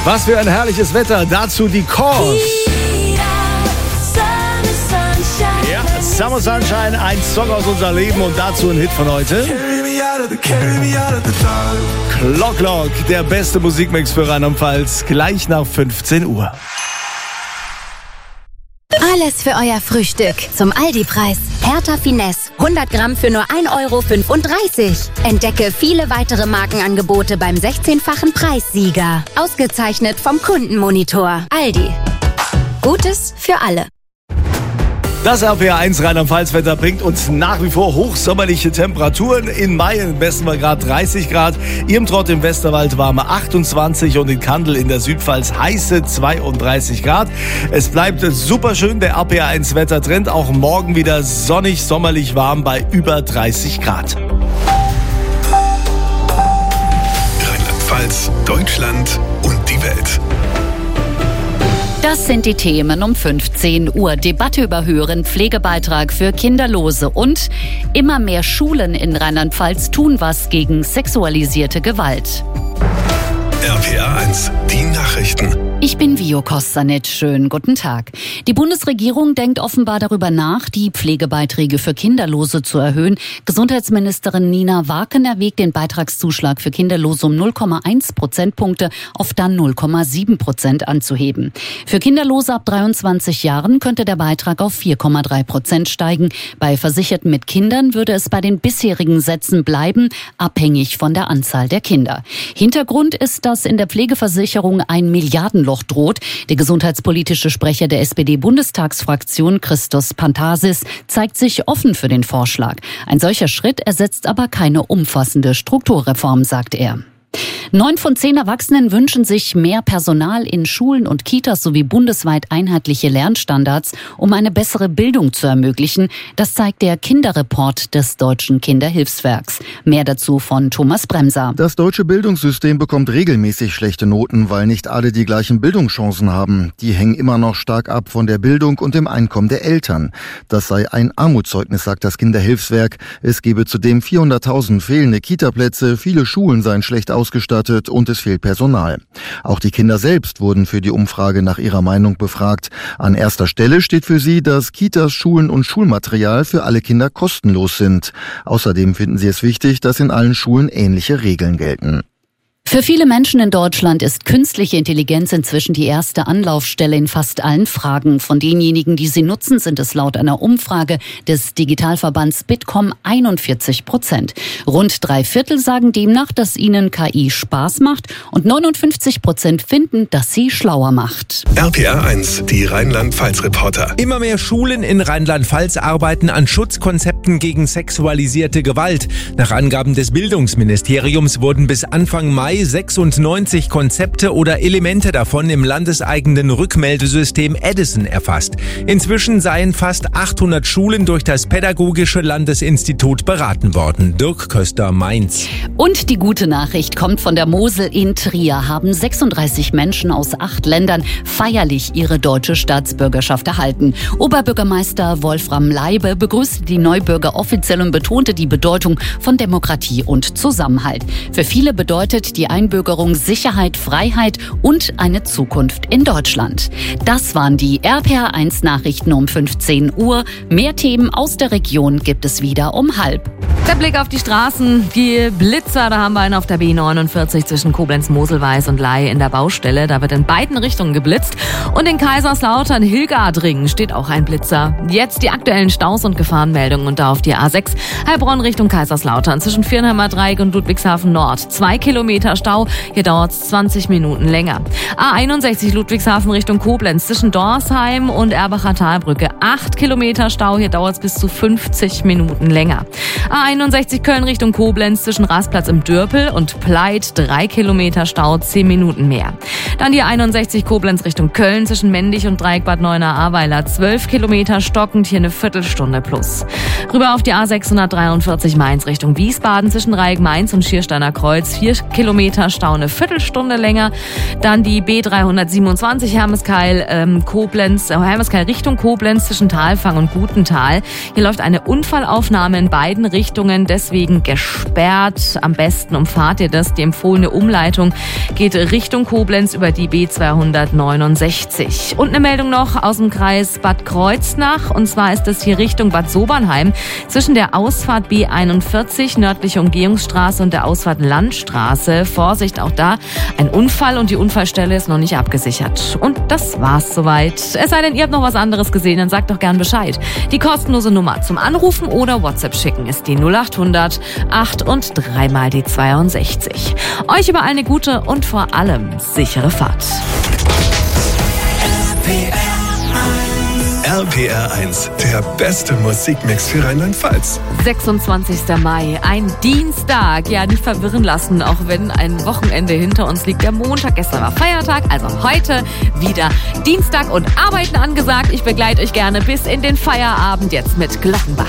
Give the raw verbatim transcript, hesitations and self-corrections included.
Was für ein herrliches Wetter, dazu die Chorus. Ja, Summer Sunshine, ein Song aus unserem Leben und dazu ein Hit von heute. Clock Clock, der beste Musikmix für Rheinland-Pfalz, gleich nach fünfzehn Uhr. Alles für euer Frühstück zum Aldi-Preis. Hertha Finesse, hundert Gramm für nur ein Euro fünfunddreißig. Entdecke viele weitere Markenangebote beim sechzehnfachen Preissieger. Ausgezeichnet vom Kundenmonitor. Aldi. Gutes für alle. Das R P R eins Rheinland-Pfalz-Wetter bringt uns nach wie vor hochsommerliche Temperaturen. In Mayen messen wir gerade dreißig Grad, Irmtrott im Westerwald warme achtundzwanzig und in Kandel in der Südpfalz heiße zweiunddreißig Grad. Es bleibt super schön, der R P R eins Wettertrend. Auch morgen wieder sonnig, sommerlich warm bei über dreißig Grad. Rheinland-Pfalz, Deutschland und die Welt. Das sind die Themen um fünfzehn Uhr. Debatte über höheren Pflegebeitrag für Kinderlose und immer mehr Schulen in Rheinland-Pfalz tun was gegen sexualisierte Gewalt. R P R eins, die Nachrichten. Ich bin Vio Kostanic. Schönen guten Tag. Die Bundesregierung denkt offenbar darüber nach, die Pflegebeiträge für Kinderlose zu erhöhen. Gesundheitsministerin Nina Waken erwägt, den Beitragszuschlag für Kinderlose um null Komma eins Prozentpunkte auf dann null Komma sieben Prozent anzuheben. Für Kinderlose ab dreiundzwanzig Jahren könnte der Beitrag auf vier Komma drei Prozent steigen. Bei Versicherten mit Kindern würde es bei den bisherigen Sätzen bleiben, abhängig von der Anzahl der Kinder. Hintergrund ist, dass in der Pflegeversicherung ein Milliardenloch droht. Der gesundheitspolitische Sprecher der S P D-Bundestagsfraktion, Christos Pantasis, zeigt sich offen für den Vorschlag. Ein solcher Schritt ersetzt aber keine umfassende Strukturreform, sagt er. Neun von zehn Erwachsenen wünschen sich mehr Personal in Schulen und Kitas sowie bundesweit einheitliche Lernstandards, um eine bessere Bildung zu ermöglichen. Das zeigt der Kinderreport des Deutschen Kinderhilfswerks. Mehr dazu von Thomas Bremser. Das deutsche Bildungssystem bekommt regelmäßig schlechte Noten, weil nicht alle die gleichen Bildungschancen haben. Die hängen immer noch stark ab von der Bildung und dem Einkommen der Eltern. Das sei ein Armutszeugnis, sagt das Kinderhilfswerk. Es gebe zudem vierhunderttausend fehlende Kitaplätze, viele Schulen seien schlecht ausgestattet und es fehlt Personal. Auch die Kinder selbst wurden für die Umfrage nach ihrer Meinung befragt. An erster Stelle steht für sie, dass Kitas, Schulen und Schulmaterial für alle Kinder kostenlos sind. Außerdem finden sie es wichtig, dass in allen Schulen ähnliche Regeln gelten. Für viele Menschen in Deutschland ist künstliche Intelligenz inzwischen die erste Anlaufstelle in fast allen Fragen. Von denjenigen, die sie nutzen, sind es laut einer Umfrage des Digitalverbands Bitkom einundvierzig Prozent. Rund drei Viertel sagen demnach, dass ihnen K I Spaß macht und neunundfünfzig Prozent finden, dass sie schlauer macht. R P R eins, die Rheinland-Pfalz-Reporter. Immer mehr Schulen in Rheinland-Pfalz arbeiten an Schutzkonzepten gegen sexualisierte Gewalt. Nach Angaben des Bildungsministeriums wurden bis Anfang Mai sechsundneunzig Konzepte oder Elemente davon im landeseigenen Rückmeldesystem Edison erfasst. Inzwischen seien fast achthundert Schulen durch das Pädagogische Landesinstitut beraten worden. Dirk Köster, Mainz. Und die gute Nachricht kommt von der Mosel. In Trier haben sechsunddreißig Menschen aus acht Ländern feierlich ihre deutsche Staatsbürgerschaft erhalten. Oberbürgermeister Wolfram Leibe begrüßte die Neubürger offiziell und betonte die Bedeutung von Demokratie und Zusammenhalt. Für viele bedeutet die Einbürgerung Sicherheit, Freiheit und eine Zukunft in Deutschland. Das waren die R P R eins Nachrichten um fünfzehn Uhr. Mehr Themen aus der Region gibt es wieder um halb. Der Blick auf die Straßen, die Blitzer, da haben wir einen auf der B neunundvierzig zwischen Koblenz-Moselweiß und Ley in der Baustelle. Da wird in beiden Richtungen geblitzt. Und in Kaiserslautern-Hildgardringen steht auch ein Blitzer. Jetzt die aktuellen Staus und Gefahrenmeldungen und da auf die A sechs Heilbronn Richtung Kaiserslautern zwischen Viernheimer Dreieck und Ludwigshafen Nord. Zwei Kilometer Stau, hier dauert es zwanzig Minuten länger. A einundsechzig Ludwigshafen Richtung Koblenz zwischen Dorsheim und Erbacher Talbrücke. Acht Kilometer Stau, hier dauert es bis zu fünfzig Minuten länger. A einundsechzig Köln Richtung Koblenz zwischen Rastplatz im Dürpel und Pleit. Drei Kilometer Stau, zehn Minuten mehr. Dann die einundsechzig Koblenz Richtung Köln zwischen Mendig und Dreieck Bad Neuenahr-Ahrweiler. zwölf Kilometer stockend, hier eine Viertelstunde plus. Rüber auf die A sechshundertdreiundvierzig Mainz Richtung Wiesbaden zwischen Dreieck Mainz und Schiersteiner Kreuz. vier Kilometer Stau, eine Viertelstunde länger. Dann die B dreihundertsiebenundzwanzig Hermeskeil, ähm, Koblenz, äh, Hermeskeil Richtung Koblenz zwischen Talfang und Gutental. Hier läuft eine Unfallaufnahme in beiden Richtungen. Richtungen deswegen gesperrt. Am besten umfahrt ihr das. Die empfohlene Umleitung geht Richtung Koblenz über die B zweihundertneunundsechzig. Und eine Meldung noch aus dem Kreis Bad Kreuznach. Und zwar ist es hier Richtung Bad Sobernheim zwischen der Ausfahrt B einundvierzig, nördliche Umgehungsstraße und der Ausfahrt Landstraße. Vorsicht auch da, ein Unfall und die Unfallstelle ist noch nicht abgesichert. Und das war's soweit. Es sei denn, ihr habt noch was anderes gesehen, dann sagt doch gern Bescheid. Die kostenlose Nummer zum Anrufen oder WhatsApp schicken ist die null achthundert acht und dreimal die zweiundsechzig. Euch überall eine gute und vor allem sichere Fahrt. R P R eins, der beste Musikmix für Rheinland-Pfalz. sechsundzwanzigster Mai, ein Dienstag. Ja, nicht verwirren lassen, auch wenn ein Wochenende hinter uns liegt. Der Montag, gestern war Feiertag, also heute wieder Dienstag und Arbeiten angesagt. Ich begleite euch gerne bis in den Feierabend jetzt mit Glockenbach.